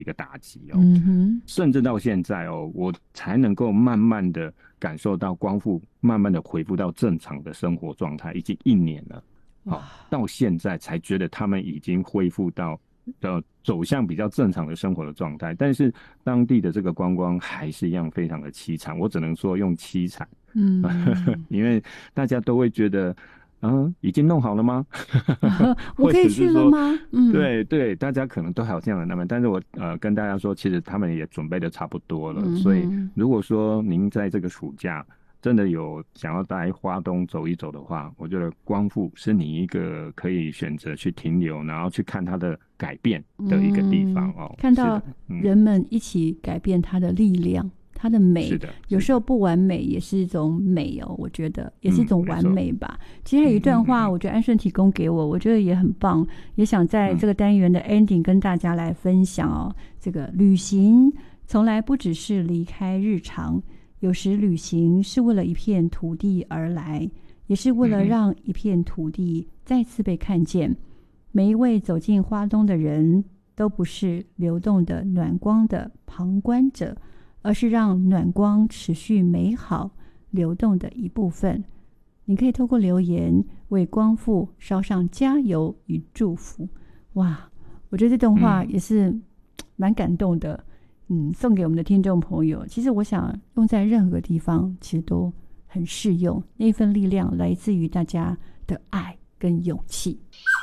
一个打击哦。甚至到现在哦，我才能够慢慢的感受到光复慢慢的恢复到正常的生活状态，已经1年了。到现在才觉得他们已经恢复到走向比较正常的生活的状态，但是当地的这个观光还是一样非常的凄惨，我只能说用凄惨。因为大家都会觉得已经弄好了吗？ 我可以去了吗？ 对对，大家可能都还有这样的纳闷，但是我跟大家说，其实他们也准备的差不多了。所以如果说您在这个暑假真的有想要来花东走一走的话，我觉得光复是你一个可以选择去停留，然后去看它的改变的一个地方哦。 看到人们一起改变它的力量，它的美， 是的， 有时候不完美也是一种美哦，我觉得也是一种完美吧。其实还有一段话，我觉得安顺提供给我，我觉得也很棒，也想在这个单元的 ending 跟大家来分享哦。这个旅行从来不只是离开日常，有时旅行是为了一片土地而来，也是为了让一片土地再次被看见。每一位走进花东的人都不是流动的暖光的旁观者，而是让暖光持续美好流动的一部分。你可以透过留言为光复烧上加油与祝福。哇，我觉得这段话也是蛮感动的。送给我们的听众朋友，其实我想用在任何地方其实都很适用，那份力量来自于大家的爱跟勇气。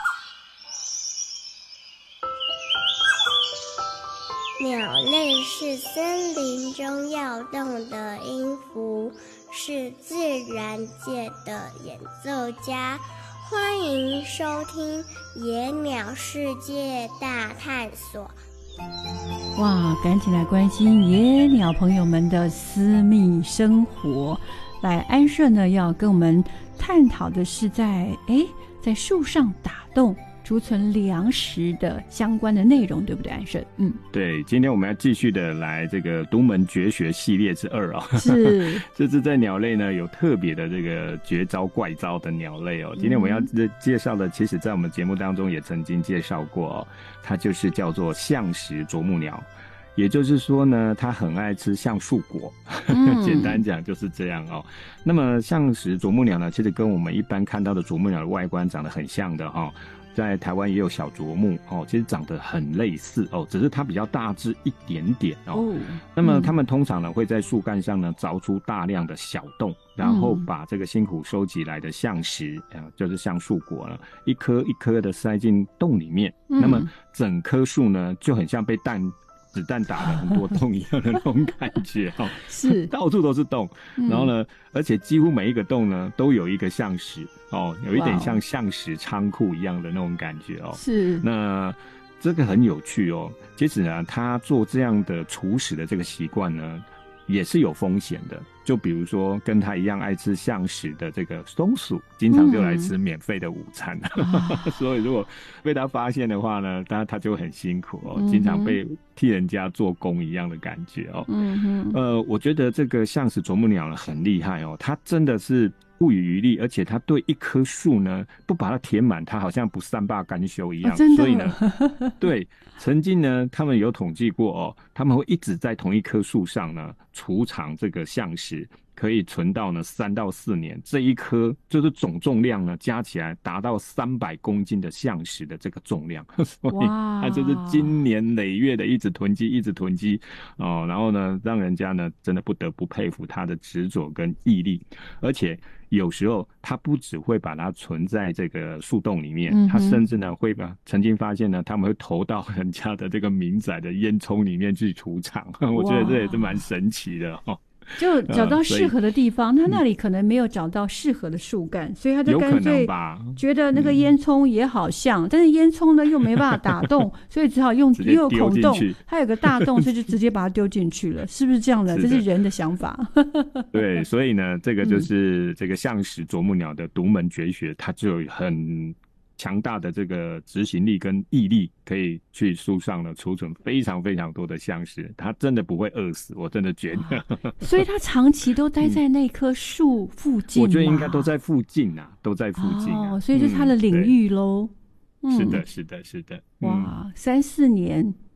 鸟类是森林中要动的音符，是自然界的演奏家。欢迎收听《野鸟世界大探索》。 哇，赶紧来关心野鸟朋友们的私密生活。来，安顺呢要跟我们探讨的是在树上打洞储存粮食的相关的内容，对不对，安顺？ 对，今天我们要继续的来这个独门绝学系列之2哦。 是， 这是在鸟类呢有特别的这个绝招怪招的鸟类哦。今天我们要介绍的，其实在我们节目当中也曾经介绍过哦，它就是叫做橡实啄木鸟。也就是说呢，它很爱吃橡树果，简单讲就是这样哦。那么橡实啄木鸟呢，其实跟我们一般看到的啄木鸟的外观长得很像的哦。在台湾也有小啄木哦，其实长得很类似哦，只是它比较大只一点点哦。那么它们通常呢会在树干上呢凿出大量的小洞，然后把这个辛苦收集来的橡实就是橡树果呢，一颗一颗的塞进洞里面。那么整棵树呢就很像被子弹打了很多洞一样的那种感觉哦， 是到处都是洞，然后呢，而且几乎每一个洞呢都有一个橡实哦，有一点像橡实仓库一样的那种感觉哦。 是， 那这个很有趣哦。其实呢，他做这样的储食的这个习惯呢，也是有风险的。就比如说跟他一样爱吃橡实的这个松鼠，经常就来吃免费的午餐，所以如果被他发现的话呢，他就很辛苦哦，经常被替人家做工一样的感觉哦。我觉得这个橡实啄木鸟呢很厉害哦，它真的是不遗余力，而且它对一棵树呢不把它填满，它好像不善罢甘休一样。所以呢，对，曾经呢他们有统计过哦，他们会一直在同一棵树上呢储藏这个橡实，可以存到呢3到4年，这一颗就是总重量呢加起来达到300公斤的橡实的这个重量，所以它就是经年累月的一直囤积哦，然后呢让人家呢真的不得不佩服他的执着跟毅力。而且有时候他不只会把它存在这个树洞里面，他甚至呢会曾经发现呢他们会投到人家的这个民宅的烟囱里面去储藏，我觉得这也是蛮神奇的哦。 就找到适合的地方，他那里可能没有找到适合的树干，所以他就干脆觉得那个烟囱也好像，但是烟囱呢又没办法打洞，所以只好用又有孔洞，它有个大洞，所以就直接把它丢进去了，是不是这样的？这是人的想法。 对，所以呢，这个就是这个橡实啄木鸟的独门绝学，它就很强大的这个执行力跟毅力，可以去树上呢储存非常非常多的橡实，它真的不会饿死，我真的觉得。 所以它长期都待在那棵树附近， 我觉得应该都在附近啊，都在附近啊。 所以就是它的领域咯。 是的，是的，是的。 哇，3-4年，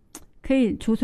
可以储存